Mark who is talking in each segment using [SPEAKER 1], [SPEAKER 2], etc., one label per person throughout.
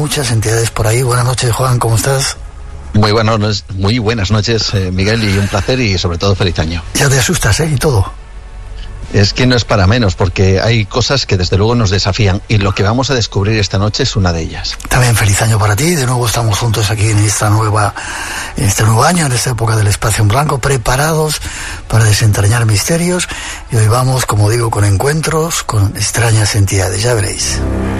[SPEAKER 1] muchas entidades por ahí. Buenas noches, Juan, ¿cómo estás?
[SPEAKER 2] Muy buenas noches, Miguel, y un placer y sobre todo feliz año.
[SPEAKER 1] Ya te asustas, y todo.
[SPEAKER 2] Es que no es para menos, porque hay cosas que desde luego nos desafían y lo que vamos a descubrir esta noche es una de ellas.
[SPEAKER 1] También feliz año para ti. De nuevo estamos juntos aquí en este nuevo año, en esta época del espacio en blanco, preparados para desentrañar misterios. Y hoy vamos, como digo, con encuentros con extrañas entidades. Ya veréis.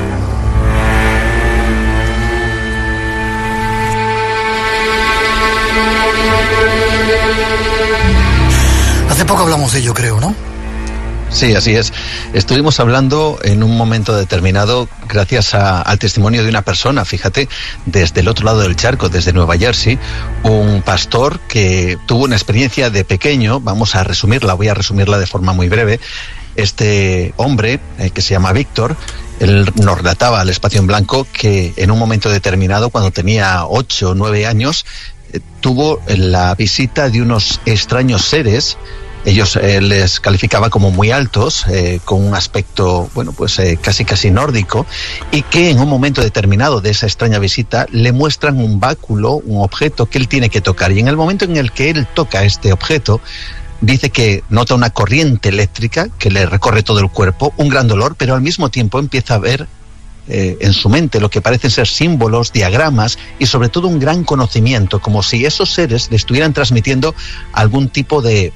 [SPEAKER 1] Hace poco hablamos de ello, creo, ¿no?
[SPEAKER 2] Sí, así es. Estuvimos hablando en un momento determinado gracias al testimonio de una persona, fíjate, desde el otro lado del charco, desde Nueva Jersey, un pastor que tuvo una experiencia de pequeño. Voy a resumirla de forma muy breve. Este hombre, que se llama Víctor, él nos relataba al espacio en blanco que en un momento determinado, cuando tenía 8 o 9 años, tuvo la visita de unos extraños seres. Ellos les calificaba como muy altos, con un aspecto, casi nórdico, y que en un momento determinado de esa extraña visita le muestran un báculo, un objeto que él tiene que tocar. Y en el momento en el que él toca este objeto, dice que nota una corriente eléctrica que le recorre todo el cuerpo, un gran dolor, pero al mismo tiempo empieza a ver en su mente lo que parecen ser símbolos, diagramas y sobre todo un gran conocimiento, como si esos seres le estuvieran transmitiendo algún tipo de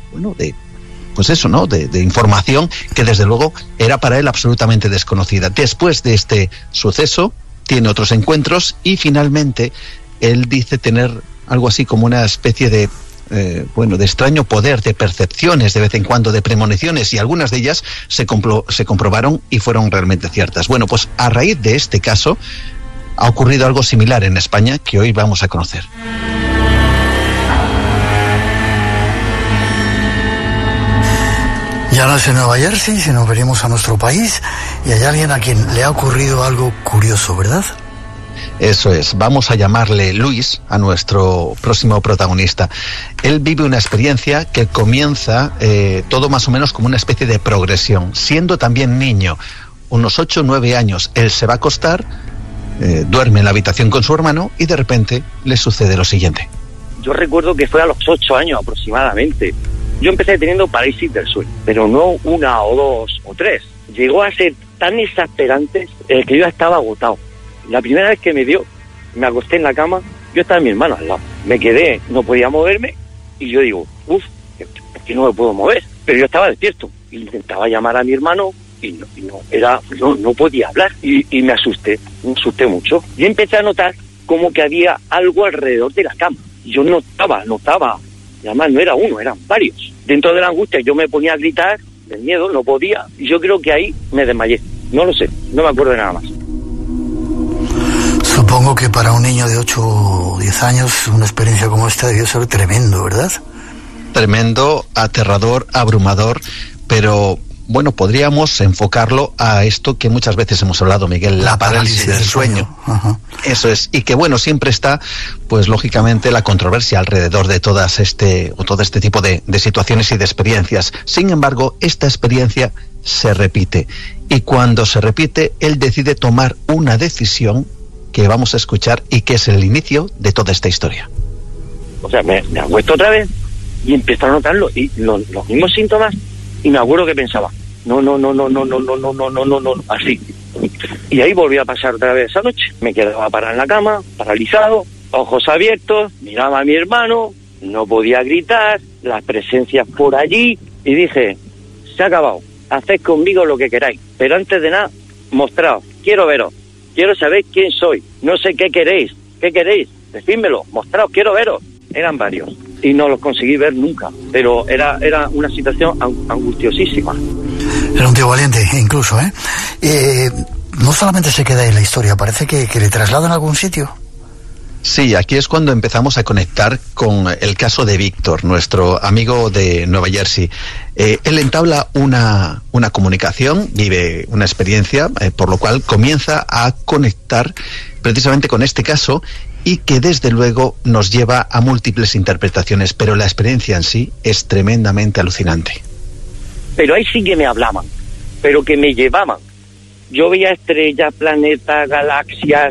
[SPEAKER 2] información que desde luego era para él absolutamente desconocida. Después de este suceso tiene otros encuentros y finalmente él dice tener algo así como una especie de extraño poder, de percepciones de vez en cuando, de premoniciones, y algunas de ellas se comprobaron y fueron realmente ciertas. Bueno, pues a raíz de este caso ha ocurrido algo similar en España que hoy vamos a conocer.
[SPEAKER 1] Ya no es en Nueva Jersey, sino venimos a nuestro país y hay alguien a quien le ha ocurrido algo curioso, ¿verdad?
[SPEAKER 2] Eso es, vamos a llamarle Luis a nuestro próximo protagonista. Él vive una experiencia que comienza todo más o menos como una especie de progresión. Siendo también niño, unos 8 o 9 años, él se va a acostar, duerme en la habitación con su hermano y de repente le sucede lo siguiente.
[SPEAKER 3] Yo recuerdo que fue a los 8 años aproximadamente. Yo empecé teniendo parálisis del sueño, pero no 1 o 2 o 3. Llegó a ser tan exasperante que yo ya estaba agotado. La primera vez que me dio, me acosté en la cama, yo estaba mi hermano al lado. Me quedé, no podía moverme, y yo digo, ¿por qué no me puedo mover? Pero yo estaba despierto. Intentaba llamar a mi hermano y no podía hablar. Y me asusté mucho. Y empecé a notar como que había algo alrededor de la cama. Yo notaba, y además no era uno, eran varios. Dentro de la angustia yo me ponía a gritar, del miedo, no podía, y yo creo que ahí me desmayé. No lo sé, no me acuerdo de nada más.
[SPEAKER 1] Supongo que para un niño de 8 o 10 años una experiencia como esta debió ser tremendo, ¿verdad?
[SPEAKER 2] Tremendo, aterrador, abrumador, pero bueno, podríamos enfocarlo a esto que muchas veces hemos hablado, Miguel, la parálisis del sueño. Eso es, y que bueno, siempre está, pues lógicamente, la controversia alrededor de todo este tipo de situaciones y de experiencias. Sin embargo, esta experiencia se repite, y cuando se repite, él decide tomar una decisión que vamos a escuchar y que es el inicio de toda esta historia.
[SPEAKER 3] O sea, me acuesto otra vez y empiezo a notar los mismos síntomas y me acuerdo que pensaba, no, así. Y ahí volví a pasar otra vez esa noche. Me quedaba parado en la cama, paralizado, ojos abiertos, miraba a mi hermano, no podía gritar, las presencias por allí, y dije, se ha acabado, haced conmigo lo que queráis, pero antes de nada, mostraos, quiero veros. Quiero saber quién soy. No sé qué queréis. ¿Qué queréis? Decídmelo. Mostraos, quiero veros. Eran varios. Y no los conseguí ver nunca. Pero era una situación angustiosísima.
[SPEAKER 1] Era un tío valiente, incluso, ¿eh? No solamente se queda en la historia, parece que le trasladan a algún sitio.
[SPEAKER 2] Sí, aquí es cuando empezamos a conectar con el caso de Víctor, nuestro amigo de Nueva Jersey. Él entabla una comunicación, vive una experiencia, por lo cual comienza a conectar precisamente con este caso y que desde luego nos lleva a múltiples interpretaciones, pero la experiencia en sí es tremendamente alucinante.
[SPEAKER 3] Pero ahí sí que me hablaban, pero que me llevaban. Yo veía estrellas, planetas, galaxias,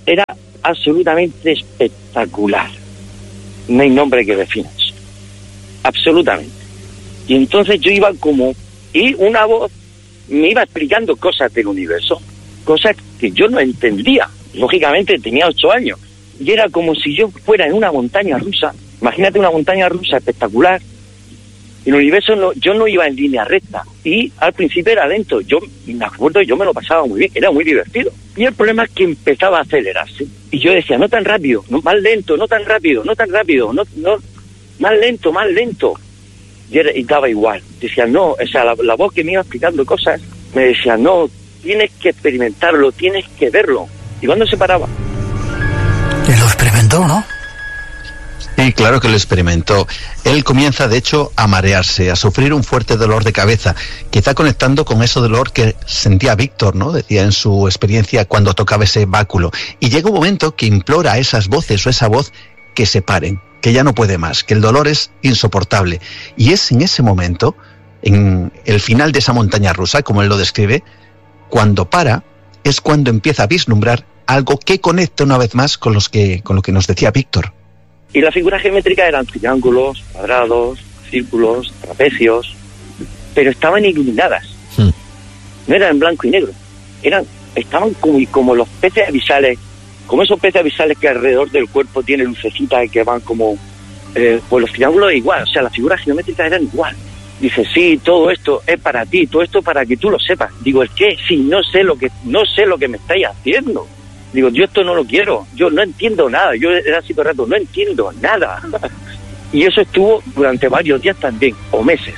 [SPEAKER 3] era absolutamente espectacular. No hay nombre que defina eso. Absolutamente. Y entonces yo iba y una voz me iba explicando cosas del universo, cosas que yo no entendía. Lógicamente tenía 8 años. Y era como si yo fuera en una montaña rusa. Imagínate una montaña rusa espectacular. El universo yo no iba en línea recta. Y al principio era lento. Yo me acuerdo, yo me lo pasaba muy bien. Era muy divertido. Y el problema es que empezaba a acelerarse. Y yo decía, no tan rápido, no, más lento, no tan rápido, no tan rápido, no, más lento, más lento. Y daba igual. Decía, no, o sea, la voz que me iba explicando cosas me decía, no, tienes que experimentarlo, tienes que verlo. ¿Y cuándo se paraba?
[SPEAKER 1] Y lo experimentó, ¿no?
[SPEAKER 2] Sí, claro que lo experimentó. Él comienza, de hecho, a marearse, a sufrir un fuerte dolor de cabeza, quizá conectando con ese dolor que sentía Víctor, ¿no? Decía en su experiencia cuando tocaba ese báculo. Y llega un momento que implora a esas voces o esa voz que se paren, que ya no puede más, que el dolor es insoportable. Y es en ese momento, en el final de esa montaña rusa, como él lo describe, cuando para, es cuando empieza a vislumbrar algo que conecta una vez más con lo que nos decía Víctor.
[SPEAKER 3] Y las figuras geométricas eran triángulos, cuadrados, círculos, trapecios, pero estaban iluminadas. No eran en blanco y negro. Estaban como los peces abisales, como esos peces abisales que alrededor del cuerpo tienen lucecitas que van como... pues los triángulos igual, o sea, las figuras geométricas eran igual. Dice, sí, todo esto es para ti, todo esto para que tú lo sepas. Digo, ¿el qué? Sí, no sé lo que me estáis haciendo. Digo, yo esto no lo quiero, yo no entiendo nada, yo era así todo el rato, no entiendo nada. Y eso estuvo durante varios días también, o meses.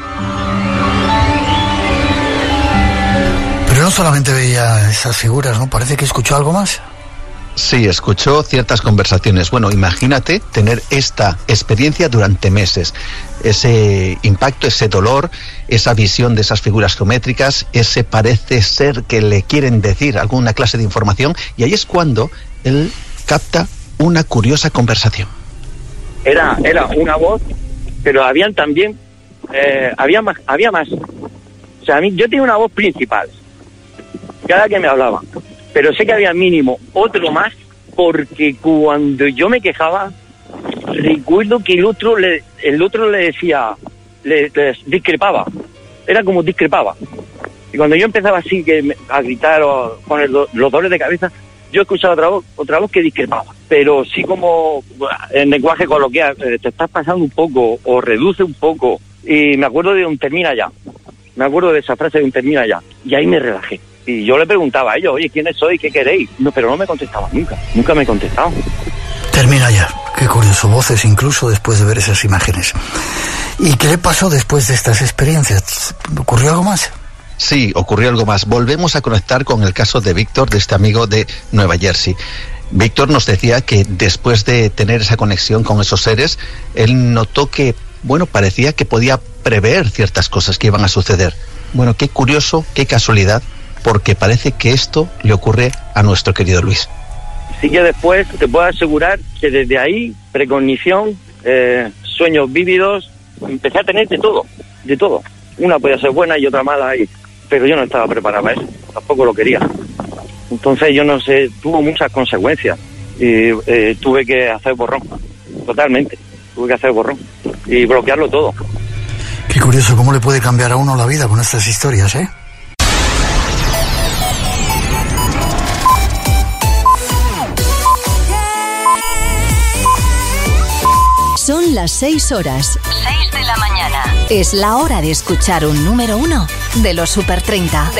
[SPEAKER 1] Pero no solamente veía esas figuras, ¿no? Parece que escuchó algo más.
[SPEAKER 2] Sí, escuchó ciertas conversaciones. Bueno, imagínate tener esta experiencia durante meses. Ese impacto, ese dolor, esa visión de esas figuras geométricas, ese parece ser que le quieren decir alguna clase de información, y ahí es cuando él capta una curiosa conversación.
[SPEAKER 3] Era una voz, pero habían también, había más. O sea, yo tenía una voz principal, cada que me hablaba. Pero sé que había mínimo otro más, porque cuando yo me quejaba, recuerdo que el otro le decía, le discrepaba. Era como discrepaba. Y cuando yo empezaba así a gritar o con los dolores de cabeza, yo escuchaba otra voz que discrepaba. Pero sí, como en lenguaje coloquial, te estás pasando un poco o reduce un poco. Y me acuerdo de un termina ya. Me acuerdo de esa frase de un termina ya. Y ahí me relajé. Y yo le preguntaba a ellos, oye, ¿quiénes sois? ¿Qué queréis? No, pero no me contestaban nunca me contestaban.
[SPEAKER 1] Termina ya. Qué curioso, voces incluso después de ver esas imágenes. ¿Y qué le pasó después de estas experiencias? ¿Ocurrió algo más?
[SPEAKER 2] Sí, ocurrió algo más. Volvemos a conectar con el caso de Víctor, de este amigo de Nueva Jersey. Víctor nos decía que después de tener esa conexión con esos seres, él notó que, parecía que podía prever ciertas cosas que iban a suceder. Bueno, qué curioso, qué casualidad, porque parece que esto le ocurre a nuestro querido Luis.
[SPEAKER 3] Sí, que después te puedo asegurar que desde ahí, precognición, sueños vívidos, empecé a tener de todo. Una podía ser buena y otra mala, pero yo no estaba preparado para eso, tampoco lo quería. Entonces yo no sé, tuvo muchas consecuencias y tuve que hacer borrón, totalmente, tuve que hacer borrón y bloquearlo todo.
[SPEAKER 1] Qué curioso cómo le puede cambiar a uno la vida con estas historias, ¿eh?
[SPEAKER 4] Son las 6 horas. 6 de la mañana. Es la hora de escuchar un número 1 de los Super 30.